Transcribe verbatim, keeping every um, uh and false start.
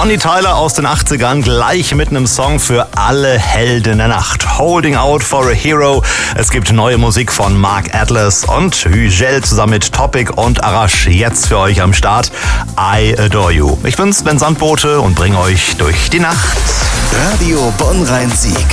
Bonnie Tyler aus den achtzigern, gleich mit einem Song für alle Helden der Nacht. Holding Out for a Hero. Es gibt neue Musik von Mark Atlas und Hügel zusammen mit Topic und Arash. Jetzt für euch am Start I Adore You. Ich bin's, Ben Sandbote und bringe euch durch die Nacht. Radio Bonn-Rhein-Sieg.